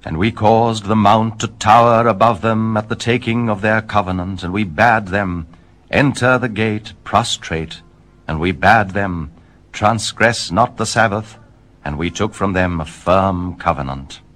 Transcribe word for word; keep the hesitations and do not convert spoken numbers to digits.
And we caused the mount to tower above them at the taking of their covenant, and we bade them enter the gate prostrate, and we bade them transgress not the Sabbath, and we took from them a firm covenant.